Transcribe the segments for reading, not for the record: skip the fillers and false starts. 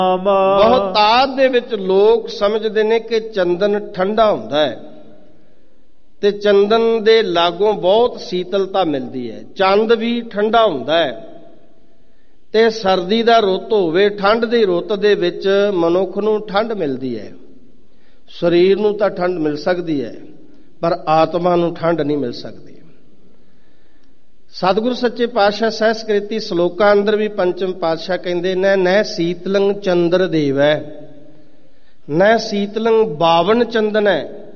ਬਹੁਤਾਤ ਦੇ ਵਿੱਚ ਲੋਕ ਸਮਝਦੇ ਨੇ ਕਿ ਚੰਦਨ ਠੰਡਾ ਹੁੰਦਾ ਹੈ ਤੇ ਚੰਦਨ ਦੇ ਲਾਗੋਂ ਬਹੁਤ ਸੀਤਲਤਾ ਮਿਲਦੀ ਹੈ। ਚੰਦ ਵੀ ਠੰਡਾ ਹੁੰਦਾ ਹੈ ਤੇ ਸਰਦੀ ਦਾ ਰੁੱਤ ਹੋਵੇ, ਠੰਡ ਦੀ ਰੁੱਤ ਦੇ ਵਿੱਚ ਮਨੁੱਖ ਨੂੰ ਠੰਡ ਮਿਲਦੀ ਹੈ। ਸਰੀਰ ਨੂੰ ਤਾਂ ਠੰਡ ਮਿਲ ਸਕਦੀ ਹੈ ਪਰ ਆਤਮਾ ਨੂੰ ਠੰਡ ਨਹੀਂ ਮਿਲ ਸਕਦੀ। ਸਤਿਗੁਰੂ ਸੱਚੇ ਪਾਤਸ਼ਾਹ ਸਹਿਸਕ੍ਰਿਤੀ ਸ਼ਲੋਕਾਂ ਅੰਦਰ ਵੀ ਪੰਚਮ ਪਾਤਸ਼ਾਹ ਕਹਿੰਦੇ ਨੇ, ਨਹਿ ਸੀਤਲੰ ਚੰਦਰ ਦੇਵੈ ਨਹਿ ਸੀਤਲੰ ਬਾਵਨ ਚੰਦਨੈ।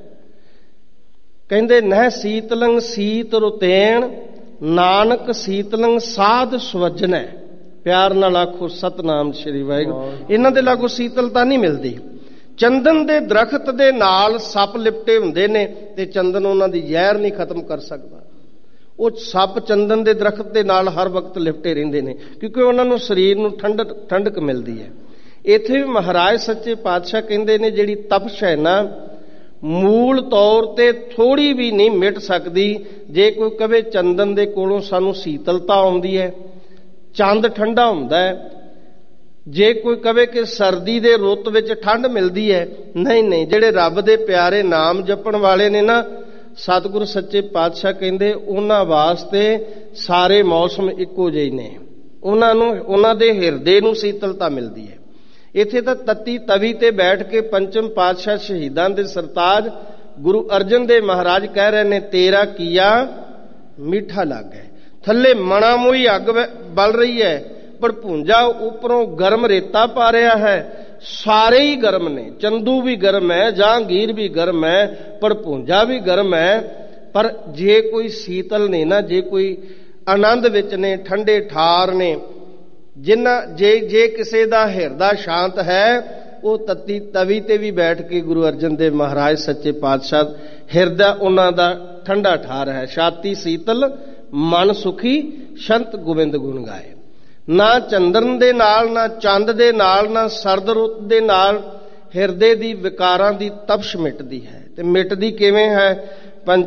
ਕਹਿੰਦੇ ਨਹਿ ਸੀਤਲੰ ਸੀਤ ਰੁਤੇਣ ਨਾਨਕ ਸੀਤਲੰ ਸਾਧ ਸੁਵਜਨੈ। ਪਿਆਰ ਨਾਲ ਆਖੋ ਸਤਨਾਮ ਸ਼੍ਰੀ ਵਾਹਿਗੁਰੂ। ਇਹਨਾਂ ਦੇ ਲਾਗੋਂ ਸੀਤਲਤਾ ਨਹੀਂ ਮਿਲਦੀ। ਚੰਦਨ ਦੇ ਦਰਖਤ ਦੇ ਨਾਲ ਸੱਪ ਲਿਪਟੇ ਹੁੰਦੇ ਨੇ ਤੇ ਚੰਦਨ ਉਹਨਾਂ ਦੀ ਜ਼ਹਿਰ ਨਹੀਂ ਖਤਮ ਕਰ ਸਕਦਾ। ਉਹ ਸੱਪ ਚੰਦਨ ਦੇ ਦਰਖਤ ਦੇ ਨਾਲ ਹਰ ਵਕਤ ਲਿਪਟੇ ਰਹਿੰਦੇ ਨੇ ਕਿਉਂਕਿ ਉਹਨਾਂ ਨੂੰ ਸਰੀਰ ਨੂੰ ਠੰਡਕ ਮਿਲਦੀ ਹੈ। ਇੱਥੇ ਵੀ ਮਹਾਰਾਜ ਸੱਚੇ ਪਾਤਸ਼ਾਹ ਕਹਿੰਦੇ ਨੇ ਜਿਹੜੀ ਤਪਸ਼ ਹੈ ਨਾ, ਮੂਲ ਤੌਰ ਤੇ ਥੋੜੀ ਵੀ ਨਹੀਂ ਮਿਟ ਸਕਦੀ। ਜੇ ਕੋਈ ਕਵੇ ਚੰਦਨ ਦੇ ਕੋਲੋਂ ਸਾਨੂੰ ਸੀਤਲਤਾ ਆਉਂਦੀ ਹੈ, ਚੰਦ ਠੰਡਾ ਹੁੰਦਾ ਹੈ, ਜੇ ਕੋਈ ਕਵੇ ਕਿ ਸਰਦੀ ਦੇ ਰੁੱਤ ਵਿੱਚ ਠੰਡ ਮਿਲਦੀ ਹੈ, ਨਹੀਂ, ਜਿਹੜੇ ਰੱਬ ਦੇ ਪਿਆਰੇ ਨਾਮ ਜਪਣ ਵਾਲੇ ਨੇ ਨਾ, ਸਤਿਗੁਰੂ ਸੱਚੇ ਪਾਤਸ਼ਾਹ ਕਹਿੰਦੇ ਉਹਨਾਂ ਵਾਸਤੇ ਸਾਰੇ ਮੌਸਮ ਇੱਕੋ ਜਿਹੇ ਨੇ। ਉਹਨਾਂ ਦੇ ਹਿਰਦੇ ਨੂੰ ਸੀਤਲਤਾ ਮਿਲਦੀ ਹੈ। ਇੱਥੇ ਤਾਂ ਤਤੀ ਤਵੀ ਤੇ ਬੈਠ ਕੇ ਪੰਚਮ ਪਾਤਸ਼ਾਹ ਸ਼ਹੀਦਾਂ ਦੇ ਸਰਤਾਜ ਗੁਰੂ ਅਰਜਨ ਦੇਵ ਮਹਾਰਾਜ ਕਹਿ ਰਹੇ ਨੇ, ਤੇਰਾ ਕੀਆ ਮਿੱਠਾ ਲੱਗੇ। ਥੱਲੇ ਮਣਾ ਮੋਈ ਅੱਗ ਬਲ ਰਹੀ ਹੈ ਪਰ ਭੁੰਜਾ ਉੱਪਰੋਂ ਗਰਮ ਰੇਤਾ ਪਾ ਰਿਹਾ ਹੈ। ਸਾਰੇ ਹੀ ਗਰਮ ਨੇ, ਚੰਦੂ ਵੀ ਗਰਮ ਹੈ, ਜਹਾਂਗੀਰ ਵੀ ਗਰਮ ਹੈ, ਪਰ ਭੁੰਜਾ ਵੀ ਗਰਮ ਹੈ। ਪਰ ਜੇ ਕੋਈ ਸੀਤਲ ਨੇ ਨਾ, ਜੇ ਕੋਈ ਆਨੰਦ ਵਿੱਚ ਨੇ, ਠੰਡੇ ਠਾਰ ਨੇ, ਜੇ ਕਿਸੇ ਦਾ ਹਿਰਦਾ ਸ਼ਾਂਤ ਹੈ, ਉਹ ਤਤੀ ਤਵੀ ਤੇ ਵੀ ਬੈਠ ਕੇ ਗੁਰੂ ਅਰਜਨ ਦੇਵ ਮਹਾਰਾਜ ਸੱਚੇ ਪਾਤਸ਼ਾਹ ਹਿਰਦਾ ਉਹਨਾਂ ਦਾ ਠੰਡਾ ਠਾਰ ਹੈ। ਛਾਤੀ ਸੀਤਲ ਮਨ ਸੁਖੀ ਸ਼ੰਤ ਗੋਬਿੰਦ ਗੁਣ ਗਾਏ। ਨਾ ਚੰਦਨ ਦੇ ਨਾਲ, ਨਾ ਚੰਦ ਦੇ ਨਾਲ, ਨਾ ਸਰਦ ਰੁੱਤ ਦੇ ਨਾਲ ਹਿਰਦੇ ਦੀ ਵਿਕਾਰਾਂ ਦੀ ਤਪਸ਼ ਮਿਟਦੀ ਹੈ। ਤੇ ਮਿਟਦੀ ਕਿਵੇਂ ਹੈ?